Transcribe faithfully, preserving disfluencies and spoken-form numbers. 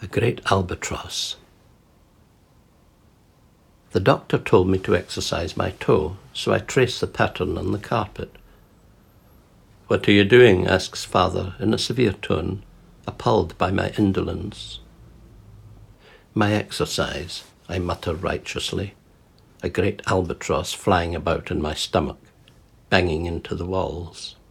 A great albatross. The doctor told me to exercise my toe, so I traced the pattern on the carpet. "What are you doing?" asks father in a severe tone, appalled by my indolence. "My exercise," I mutter righteously, a great albatross flying about in my stomach, banging into the walls.